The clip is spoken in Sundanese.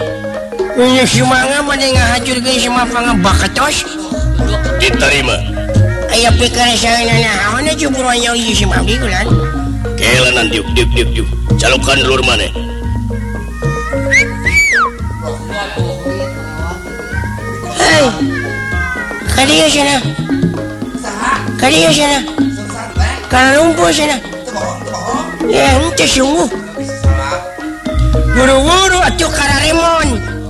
semangat pada ngahajur guys semua pangabakatos diterima aya pikir saya naon cubur nya ieu si Mabdi kulan kelanan diuk calokan lur maneh hei kadieu sana kana lumpuh sana ya henteu sungguh buru-buru atuh kararemon